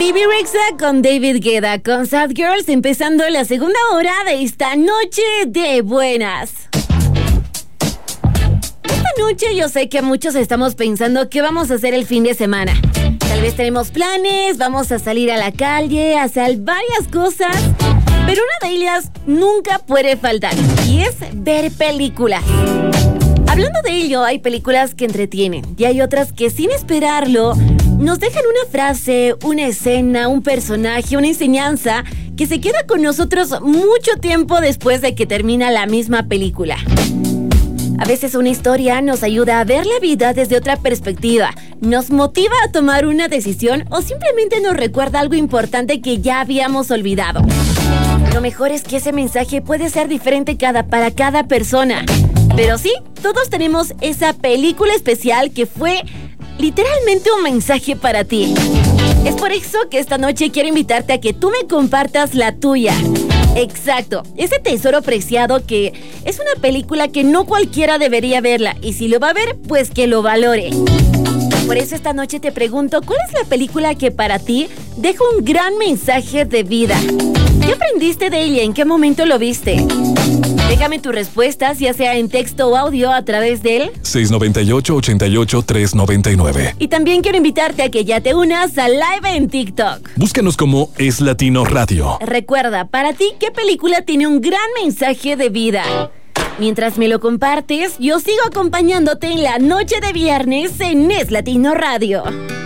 Bibi Rexha con David Guetta con Sad Girls, empezando la segunda hora de esta noche de buenas. Esta noche yo sé que muchos estamos pensando qué vamos a hacer el fin de semana. Tal vez tenemos planes, vamos a salir a la calle, a hacer varias cosas, pero una de ellas nunca puede faltar y es ver películas. Hablando de ello, hay películas que entretienen y hay otras que sin esperarlo nos dejan una frase, una escena, un personaje, una enseñanza que se queda con nosotros mucho tiempo después de que termina la misma película. A veces una historia nos ayuda a ver la vida desde otra perspectiva, nos motiva a tomar una decisión o simplemente nos recuerda algo importante que ya habíamos olvidado. Lo mejor es que ese mensaje puede ser diferente para cada persona. Pero sí, todos tenemos esa película especial que fue literalmente un mensaje para ti. Es por eso que esta noche quiero invitarte a que tú me compartas la tuya. Exacto, ese tesoro preciado que es una película que no cualquiera debería verla. Y si lo va a ver, pues que lo valore. Por eso esta noche te pregunto, ¿cuál es la película que para ti deja un gran mensaje de vida? ¿Qué aprendiste de ella? ¿En qué momento lo viste? Déjame tus respuestas, ya sea en texto o audio, a través del 698-88-399. Y también quiero invitarte a que ya te unas a Live en TikTok. Búscanos como Es Latino Radio. Recuerda, para ti, ¿qué película tiene un gran mensaje de vida? Mientras me lo compartes, yo sigo acompañándote en la noche de viernes en Es Latino Radio.